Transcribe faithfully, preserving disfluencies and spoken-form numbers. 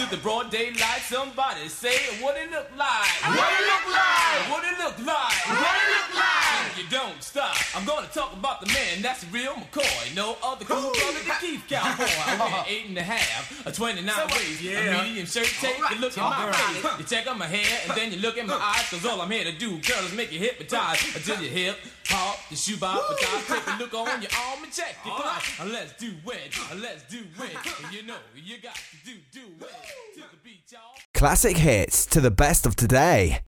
the broad daylight. Somebody say what it look like. What it look like. What it look like. What it look like. You don't stop. I'm gonna talk about the man that's the real McCoy. No other cool brother than Keith Cowboy. I wear eight and a half, a twenty-nine waist, yeah. a medium shirt. Take right. a look at my face. You check on my hair and then you look at my eyes. Cause all I'm here to do, girl, is make you hypnotize until you hip hop, your shoe box, but take a look on your arm and check your clock. Let's do it. Let's do it. You know you got to do do it to the beat, y'all. Classic hits to the best of today.